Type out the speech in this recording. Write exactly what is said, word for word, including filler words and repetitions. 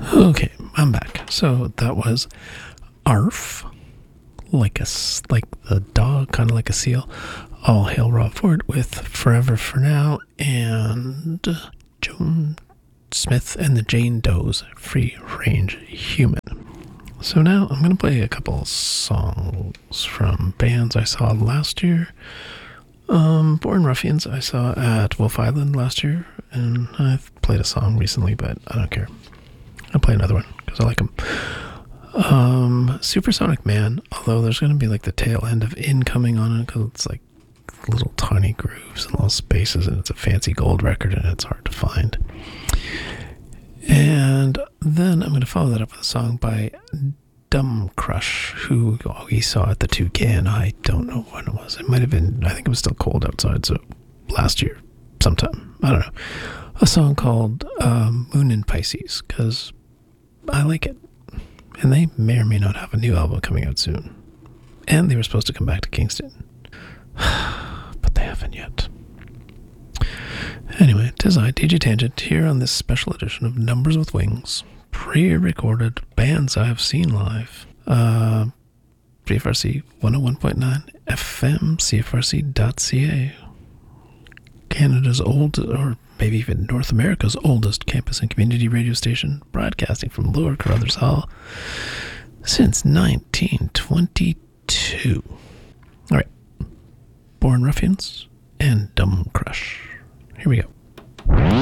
Okay, I'm back. So that was Arf, like a s- like the dog, kind of like a seal. All Hail Rob Ford with Forever for Now, and Joan Smith and the Jane Does, Free Range Human. So now I'm going to play a couple songs from bands I saw last year. Um, Born Ruffians I saw at Wolf Island last year, and I've played a song recently, but I don't care. I'll play another one because I like them. Um, Supersonic Man, although there's going to be like the tail end of Incoming on it because it's like little tiny grooves and little spaces, and it's a fancy gold record and it's hard to find. And then I'm going to follow that up with a song by Dumb Crush, who we saw at the Toucan. I don't know when it was. It might have been, I think it was still cold outside, so last year sometime. I don't know. A song called um, Moon in Pisces, because I like it. And they may or may not have a new album coming out soon. And they were supposed to come back to Kingston. But they haven't yet. Anyway, 'tis I, D J Tangent, here on this special edition of Numbers with Wings, pre-recorded bands I have seen live. Uh, C F R C one oh one point nine F M, C F R C dot C A. Canada's old, or maybe even North America's oldest campus and community radio station, broadcasting from Lower Carruthers Hall since nineteen twenty-two. All right. Born Ruffians and Dumb Crush. Here we go.